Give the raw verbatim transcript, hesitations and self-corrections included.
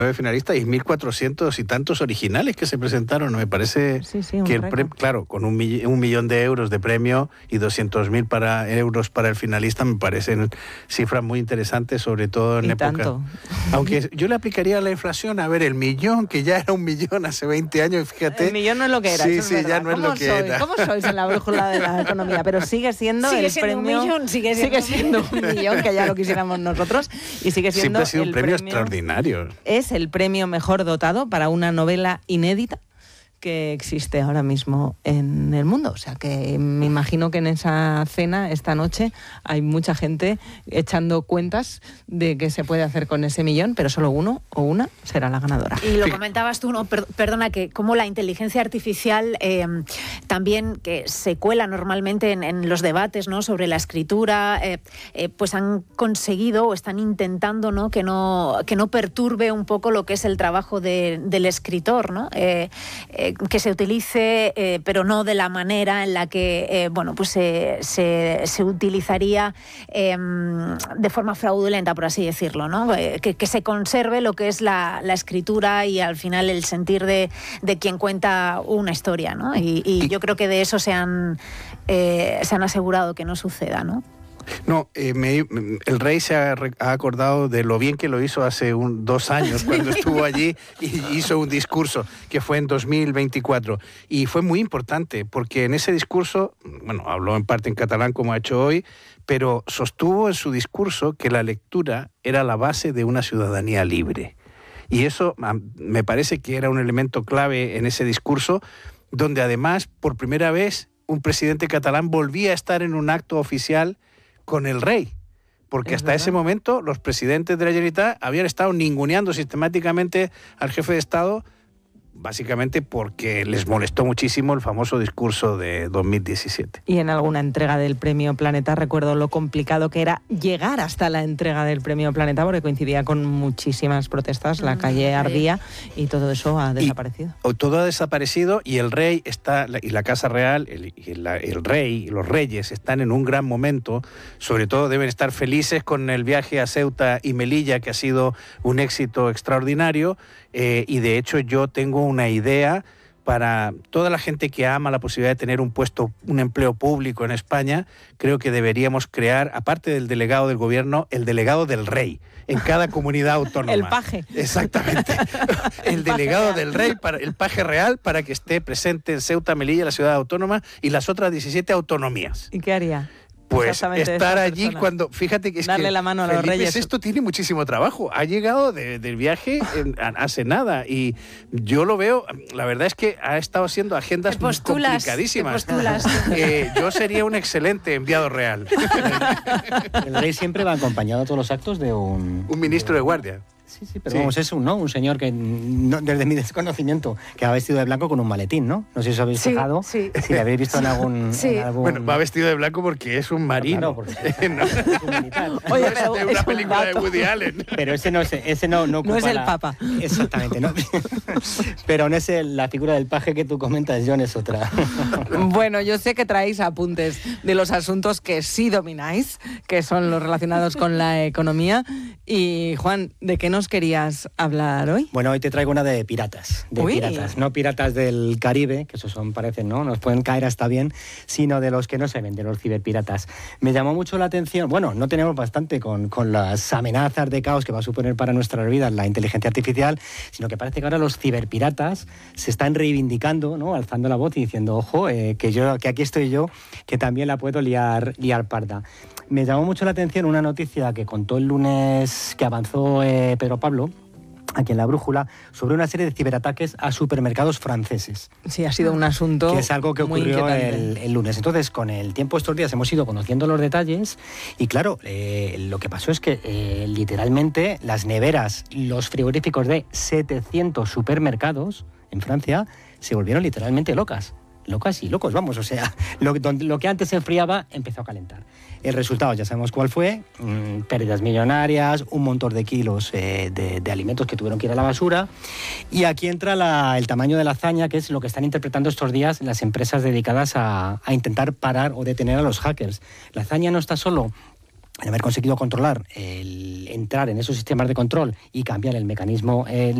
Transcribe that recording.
finalistas y mil cuatrocientos y tantos originales que se presentaron. Me parece sí, sí, que el premio, claro, con un, mill- un millón de euros de premio y doscientos mil para, euros para el finalista, me parecen cifras muy interesantes, sobre todo en y época. Tanto. Aunque yo le aplicaría a la inflación, a ver, el millón, que ya era un millón hace veinte años, fíjate. El millón no es lo que era. Sí, eso sí, es ya no es lo que sois? era. ¿Cómo sois en la brújula de la economía? Pero sigue siendo sigue el siendo premio. un millón, sigue siendo, sigue siendo un millón, que ya lo quisiéramos nosotros. Y sigue siendo Siempre ha sido un el premio, premio extraordinario. Es el premio mejor dotado para una novela inédita que existe ahora mismo en el mundo. O sea, que me imagino que en esa cena esta noche hay mucha gente echando cuentas de qué se puede hacer con ese millón, pero solo uno o una será la ganadora. Y lo comentabas tú, no, per, perdona, que como la inteligencia artificial eh, también que se cuela normalmente en, en los debates, ¿no?, sobre la escritura, eh, eh, pues han conseguido o están intentando, ¿no?, que no que no perturbe un poco lo que es el trabajo de, del escritor, ¿no? Eh, eh, que se utilice, eh, pero no de la manera en la que eh, bueno, pues eh, se, se utilizaría eh, de forma fraudulenta, por así decirlo, ¿no? Eh, que, que se conserve lo que es la, la escritura y al final el sentir de, de quien cuenta una historia, ¿no? Y, y yo creo que de eso se han, eh, se han asegurado que no suceda, ¿no? No, eh, me, el rey se ha, ha acordado de lo bien que lo hizo hace un, dos años, cuando estuvo allí y hizo un discurso, que fue en dos mil veinticuatro. Y fue muy importante, porque en ese discurso, bueno, habló en parte en catalán como ha hecho hoy, pero sostuvo en su discurso que la lectura era la base de una ciudadanía libre. Y eso me parece que era un elemento clave en ese discurso, donde además, por primera vez, un presidente catalán volvía a estar en un acto oficial con el rey, porque hasta ese momento los presidentes de la Generalitat habían estado ninguneando sistemáticamente al jefe de Estado, básicamente porque les molestó muchísimo el famoso discurso de dos mil diecisiete. Y en alguna entrega del Premio Planeta recuerdo lo complicado que era llegar hasta la entrega del Premio Planeta, porque coincidía con muchísimas protestas, la calle ardía y todo eso ha desaparecido. Y, todo ha desaparecido y el rey está, y la Casa Real, el, y la, el rey y los reyes están en un gran momento, sobre todo deben estar felices con el viaje a Ceuta y Melilla, que ha sido un éxito extraordinario, eh, y de hecho yo tengo una idea para toda la gente que ama la posibilidad de tener un puesto, un empleo público en España. Creo que deberíamos crear, aparte del delegado del gobierno, el delegado del rey en cada comunidad autónoma. El paje. Exactamente. El, el delegado real. del rey, para, el paje real, para que esté presente en Ceuta, Melilla, la ciudad autónoma y las otras diecisiete autonomías. ¿Y qué haría? Pues estar allí persona. cuando, fíjate que es Darle que la mano a los Felipe reyes. Esto tiene muchísimo trabajo. Ha llegado de, del viaje en, hace nada y yo lo veo, la verdad es que ha estado haciendo agendas postulas, complicadísimas. Eh, yo sería un excelente enviado real. El rey siempre va acompañado a todos los actos de un... Un ministro de guardia. Sí, sí, pero sí. Vamos, es un, ¿no? un señor que, no, desde mi desconocimiento, que va vestido de blanco con un maletín, ¿no? No sé si os habéis sí, fijado, sí. si lo habéis visto en algún, sí. en algún... Bueno, va vestido de blanco porque es un marino. Claro, porque no. es un militar. Oye, no pero es de una es película un de dato. Woody Allen. Pero ese no, ese no, no ocupa No es el la... Papa. Exactamente, ¿no? Pero no es el, la figura del paje que tú comentas, John, es otra. Bueno, yo sé que traéis apuntes de los asuntos que sí domináis, que son los relacionados con la economía. Y, Juan, ¿de qué nos querías hablar hoy? Bueno, hoy te traigo una de piratas, de Uy. piratas, no piratas del Caribe, que esos son, parecen, ¿no? Nos pueden caer hasta bien, sino de los que no se ven, de los ciberpiratas. Me llamó mucho la atención, bueno, no tenemos bastante con, con las amenazas de caos que va a suponer para nuestras vidas la inteligencia artificial, sino que parece que ahora los ciberpiratas se están reivindicando, ¿no? Alzando la voz y diciendo, ojo, eh, que yo, que aquí estoy yo, que también la puedo liar, liar parda. Me llamó mucho la atención una noticia que contó el lunes que avanzó eh, Pedro Pablo, aquí en La Brújula, sobre una serie de ciberataques a supermercados franceses. Sí, ha sido un asunto que es algo que ocurrió el, el lunes. Entonces, con el tiempo estos días hemos ido conociendo los detalles y claro, eh, lo que pasó es que eh, literalmente las neveras, los frigoríficos de setecientos supermercados en Francia se volvieron literalmente locas. Locas y locos, vamos, o sea, lo, lo que antes se enfriaba empezó a calentar. El resultado ya sabemos cuál fue, mmm, pérdidas millonarias, un montón de kilos eh, de, de alimentos que tuvieron que ir a la basura. Y aquí entra la, el tamaño de la hazaña, que es lo que están interpretando estos días las empresas dedicadas a, a intentar parar o detener a los hackers. La hazaña no está solo en haber conseguido controlar, el entrar en esos sistemas de control y cambiar el mecanismo eh,